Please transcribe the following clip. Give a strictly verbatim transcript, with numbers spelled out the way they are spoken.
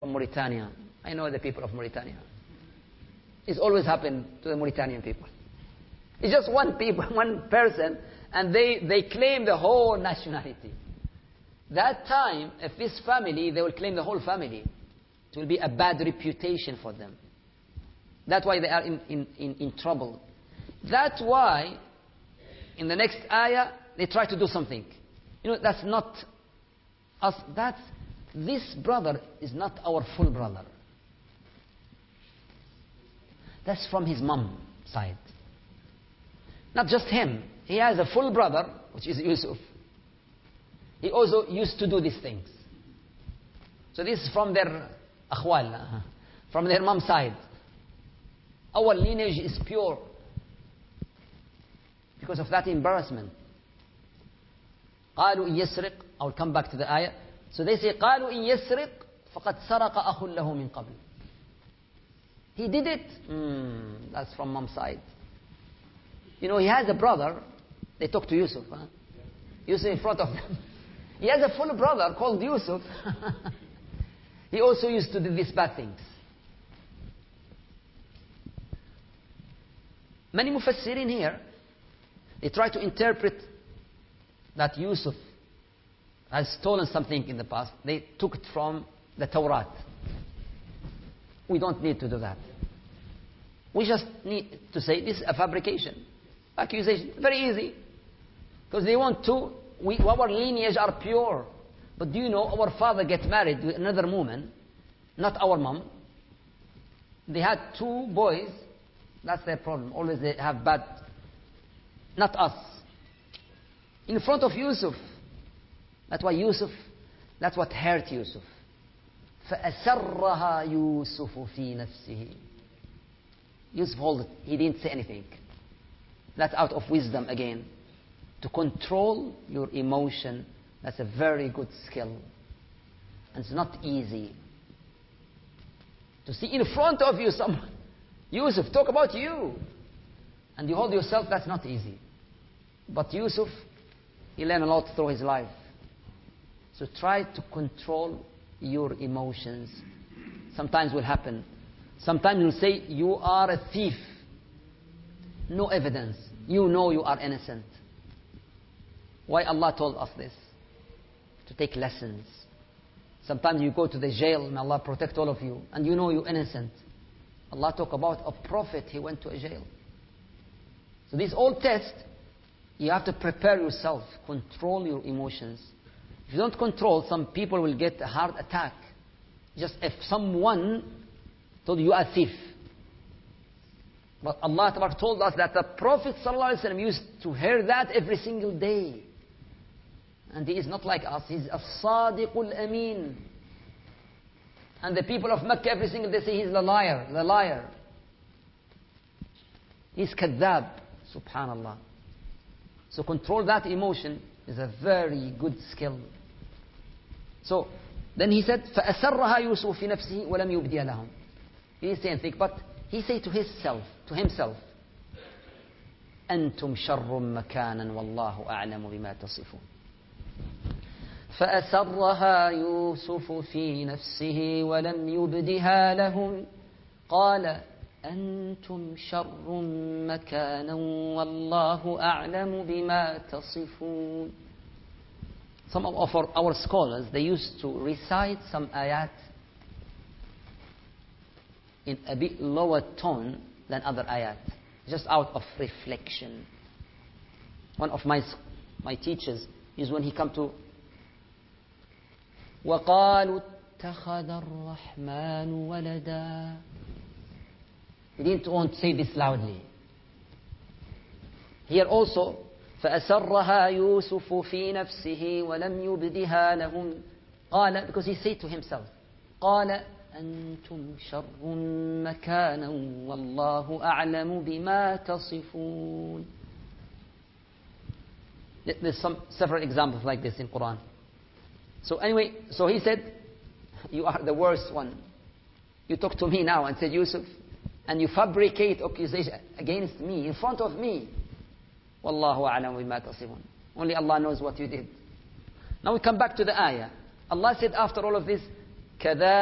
Mauritania. I know the people of Mauritania. It's always happened to the Mauritanian people. It's just one people, one person, and they, they claim the whole nationality. That time, if this family, they will claim the whole family. It will be a bad reputation for them. That's why they are in, in, in, in trouble. That's why, in the next ayah, they try to do something. You know, that's not us. That's, this brother is not our full brother. That's from his mom side. Not just him. He has a full brother, which is Yusuf. He also used to do these things. So this is from their akhwal, from their mom side. Our lineage is pure because of that embarrassment. قالوا إن يسرق. I will come back to the ayah. So they say قالوا إن يسرق فقد سرق أخ له من قبل. He did it. Mm, that's from mom's side. You know, he has a brother. They talk to Yusuf. Huh? Yusuf in front of them. He has a full brother called Yusuf. He also used to do these bad things. Many mufassirin here, they try to interpret that Yusuf has stolen something in the past. They took it from the Torah. We don't need to do that. We just need to say this is a fabrication, accusation. Very easy. Because they want to, we, our lineage are pure. But do you know, our father get married with another woman, not our mom. They had two boys. That's their problem. Always they have bad, not us. In front of Yusuf. That's why Yusuf, that's what hurt Yusuf. فَأَسَرَّهَا يُوسُفُ فِي نَفْسِهِ. Yusuf hold it. He didn't say anything. That's out of wisdom again. To control your emotion, that's a very good skill. And it's not easy. To see in front of you someone, Yusuf, talk about you. And you hold yourself, that's not easy. But Yusuf, he learned a lot through his life. So try to control your emotions. Sometimes will happen. Sometimes you'll say, you are a thief. No evidence. You know you are innocent. Why Allah told us this? To take lessons. Sometimes you go to the jail, and Allah protect all of you, and you know you're innocent. Allah talk about a prophet, he went to a jail. So this all test, you have to prepare yourself, control your emotions. If you don't control, some people will get a heart attack. Just if someone told you you are a thief. But Allah told us that the Prophet ﷺ used to hear that every single day. And he is not like us. He's a Sadiqul Amin. And the people of Mecca every single day say he's the liar, the liar. He's kadhab. Subhanallah. So control that emotion is a very good skill. So then he said, فَأَسَرَّهَا يُوسُفُ فِي نَفْسِهِ وَلَمْ يُبْدِيَ لَهُمْ. He didn't say anything, but he said to himself, to himself, أَنْتُمْ شَرٌّ مَكَانًا وَاللَّهُ أَعْلَمُ بِمَا تَصِفُونَ. فأسرها يوسف في نفسه ولم يبدها لهم قال أنتم شر مكانا والله أعلم بما تصفون. Some of our, our scholars, they used to recite some ayat in a bit lower tone than other ayat, just out of reflection. One of my, my teachers is when he come to وَقَالُوا اتَّخَذَ الرَّحْمَنُ وَلَدًا. He didn't want to say this loudly. Here also, فَأَسَرَّهَا يُوسُفُ فِي نَفْسِهِ وَلَمْ يُبْدِهَا لَهُمْ قال, because he said to himself, قال أنتم شر مكانا والله أعلم بما تصفون. There's some several examples like this in Quran. So anyway, so he said, you are the worst one. You talk to me now and said, Yusuf, and you fabricate accusation against me, in front of me. Wallahu a'lam bima tasifun. Only Allah knows what you did. Now we come back to the ayah. Allah said after all of this, كَذَا